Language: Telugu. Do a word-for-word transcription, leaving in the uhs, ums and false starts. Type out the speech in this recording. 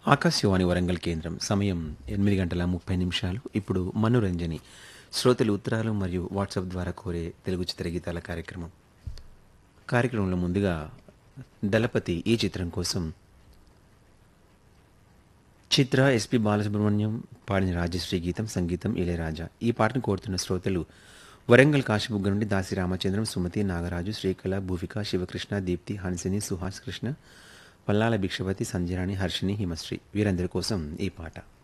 ఆకాశవాణి వరంగల్ కేంద్రం సమయం ఎనిమిది గంటల ముప్పై నిమిషాలు. ఇప్పుడు మనోరంజని శ్రోతలు ఉత్తరాలు మరియు వాట్సాప్ ద్వారా కోరే తెలుగు చిత్రగీతాల కార్యక్రమం. కార్యక్రమంలో ముందుగా దళపతి ఈ చిత్రం కోసం చిత్ర ఎస్పి బాలసుబ్రహ్మణ్యం పాడిన రాజశ్రీ గీతం, సంగీతం ఇళయరాజా. ఈ పాటను కోరుతున్న శ్రోతలు వరంగల్ కాశీబుగ్గ నుండి దాసి రామచంద్రం, సుమతి, నాగరాజు, శ్రీకళ, భూవిక, శివకృష్ణ, దీప్తి, హన్సిని, సుహాస్ కృష్ణ, పల్లాల భిక్షపతి, సంజయరాణి, హర్షిని, హిమశ్రీ. వీరందరి కోసం ఈ పాట.